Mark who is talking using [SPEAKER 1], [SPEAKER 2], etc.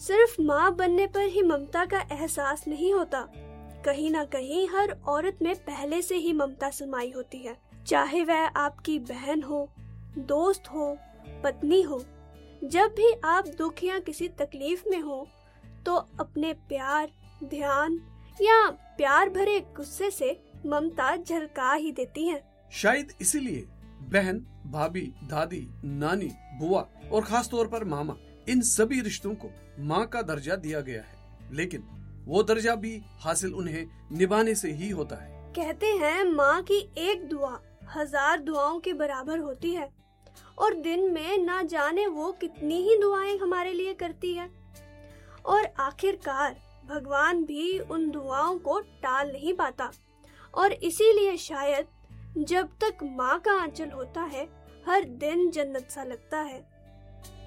[SPEAKER 1] सिर्फ माँ बनने पर ही ममता का एहसास नहीं होता, कहीं ना कहीं हर औरत में पहले से ही ममता समाई होती है। चाहे वह आपकी बहन हो, दोस्त हो, पत्नी हो। जब भी आप दुख या किसी तकलीफ में हो तो अपने प्यार, ध्यान या प्यार भरे गुस्से से ममता झलका ही देती है।
[SPEAKER 2] शायद इसीलिए बहन, भाभी, दादी, नानी, बुआ और खास तौर पर मामा, इन सभी रिश्तों को माँ का दर्जा दिया गया है। लेकिन वो दर्जा भी हासिल उन्हें निभाने से ही होता है।
[SPEAKER 1] कहते हैं माँ की एक दुआ 1000 दुआओं के बराबर होती है और दिन में ना जाने वो कितनी ही दुआएं हमारे लिए करती है। और आखिरकार भगवान भी उन दुआओं को टाल नहीं पाता और इसीलिए शायद जब तक माँ का आंचल होता है हर दिन जन्नत सा लगता है।